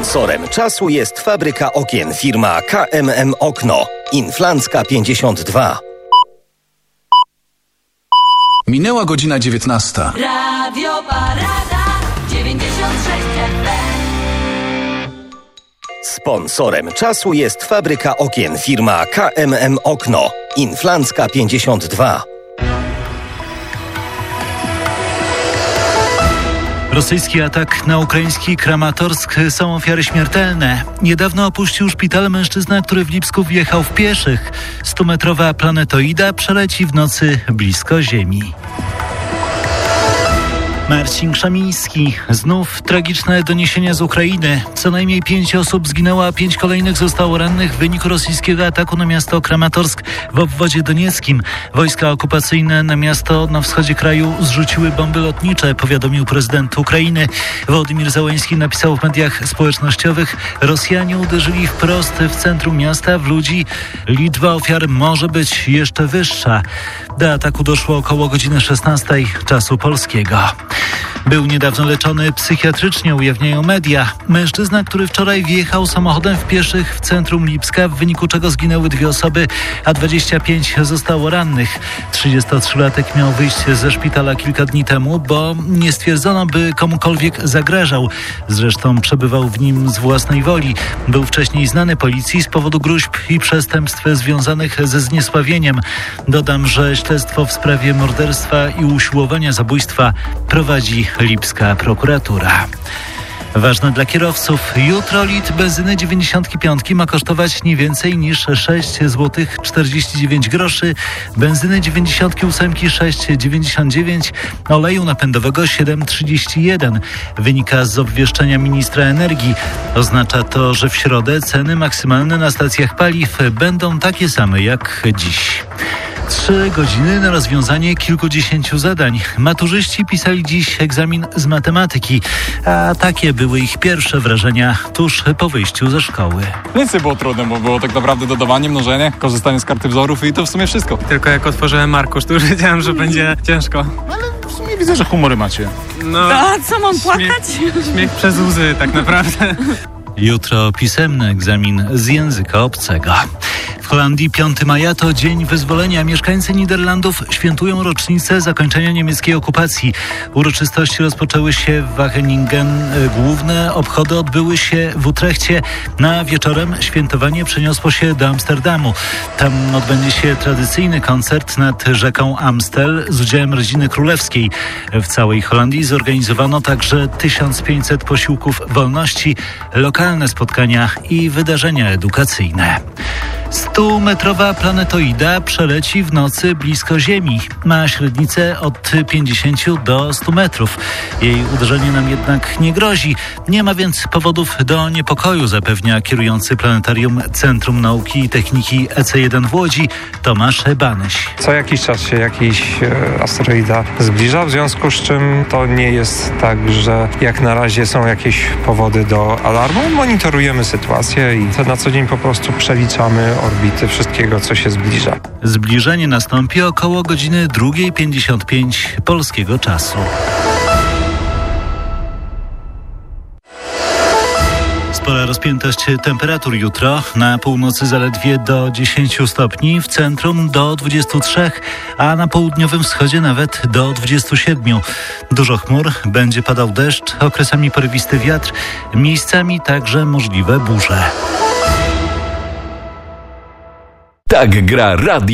Sponsorem czasu jest fabryka okien firma KMM Okno. Inflancka 52. Minęła godzina 19. Radio Parada 96 FM. Sponsorem czasu jest fabryka okien firma KMM Okno. Inflancka 52. Rosyjski atak na ukraiński Kramatorsk, są ofiary śmiertelne. Niedawno opuścił szpital mężczyzna, który w Lipsku wjechał w pieszych. 100-metrowa planetoida przeleci w nocy blisko Ziemi. Marcin Krzemiński. Znów tragiczne doniesienia z Ukrainy. Co najmniej 5 osób zginęło, a 5 kolejnych zostało rannych w wyniku rosyjskiego ataku na miasto Kramatorsk w obwodzie donieckim. Wojska okupacyjne na miasto na wschodzie kraju zrzuciły bomby lotnicze, powiadomił prezydent Ukrainy. Wołodymyr Zełenski napisał w mediach społecznościowych: Rosjanie uderzyli wprost w centrum miasta, w ludzi. Liczba ofiar może być jeszcze wyższa. Do ataku doszło około godziny 16 czasu polskiego. Był niedawno leczony psychiatrycznie, ujawniają media. Mężczyzna, który wczoraj wjechał samochodem w pieszych w centrum Lipska, w wyniku czego zginęły 2 osoby, a 25 zostało rannych. 33-latek miał wyjść ze szpitala kilka dni temu, bo nie stwierdzono, by komukolwiek zagrażał. Zresztą przebywał w nim z własnej woli. Był wcześniej znany policji z powodu gróźb i przestępstw związanych ze zniesławieniem. Dodam, że śledztwo w sprawie morderstwa i usiłowania zabójstwa prowadzi lipska prokuratura. Ważne dla kierowców. Jutro litr benzyny 95 ma kosztować nie więcej niż 6,49 zł, benzyny 98 6,99, oleju napędowego 7,31. Wynika z obwieszczenia ministra energii. Oznacza to, że w środę ceny maksymalne na stacjach paliw będą takie same jak dziś. 3 godziny na rozwiązanie kilkudziesięciu zadań. Maturzyści pisali dziś egzamin z matematyki, a takie były ich pierwsze wrażenia tuż po wyjściu ze szkoły. Nic nie było trudne, bo było tak naprawdę dodawanie, mnożenie, korzystanie z karty wzorów i to w sumie wszystko. Tylko jak otworzyłem arkusz, to już wiedziałem, że będzie ciężko. Ale w sumie widzę, że humory macie. No, a co, mam płakać? Śmiech przez łzy tak naprawdę. Jutro pisemny egzamin z języka obcego. W Holandii 5 maja to dzień wyzwolenia. Mieszkańcy Niderlandów świętują rocznicę zakończenia niemieckiej okupacji. Uroczystości rozpoczęły się w Wageningen. Główne obchody odbyły się w Utrechcie. Na wieczorem świętowanie przeniosło się do Amsterdamu. Tam odbędzie się tradycyjny koncert nad rzeką Amstel z udziałem rodziny królewskiej. W całej Holandii zorganizowano także 1500 posiłków wolności, lokalne spotkania i wydarzenia edukacyjne. 100-metrowa planetoida przeleci w nocy blisko Ziemi. Ma średnicę od 50 do 100 metrów. Jej uderzenie nam jednak nie grozi. Nie ma więc powodów do niepokoju, zapewnia kierujący planetarium Centrum Nauki i Techniki EC1 w Łodzi Tomasz Banyś. Co jakiś czas się jakiś asteroida zbliża, w związku z czym to nie jest tak, że jak na razie są jakieś powody do alarmu. Monitorujemy sytuację i to na co dzień po prostu przeliczamy orbity wszystkiego, co się zbliża. Zbliżenie nastąpi około godziny 2:55 polskiego czasu. Spora rozpiętość temperatur jutro. Na północy zaledwie do 10 stopni, w centrum do 23, a na południowym wschodzie nawet do 27. Dużo chmur, będzie padał deszcz, okresami porywisty wiatr, miejscami także możliwe burze. Tak gra radio.